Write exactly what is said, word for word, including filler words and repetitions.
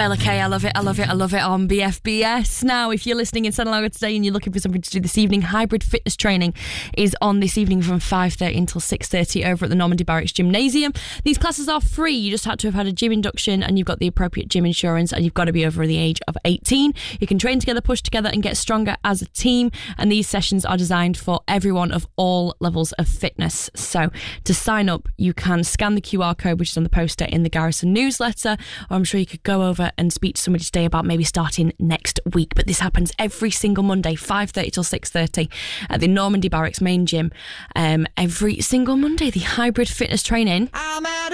Bella K, I love it, I love it, I love it on B F B S. Now, if you're listening in St Lago today and you're looking for something to do this evening, hybrid fitness training is on this evening from five thirty until six thirty over at the Normandy Barracks Gymnasium. These classes are free. You just have to have had a gym induction and you've got the appropriate gym insurance and you've got to be over the age of eighteen. You can train together, push together and get stronger as a team. And these sessions are designed for everyone of all levels of fitness. So to sign up, you can scan the Q R code, which is on the poster in the Garrison newsletter, or I'm sure you could go over and speak to somebody today about maybe starting next week. But this happens every single Monday, five thirty till six thirty at the Normandy Barracks main gym. Um, every single Monday, the hybrid fitness training. I'm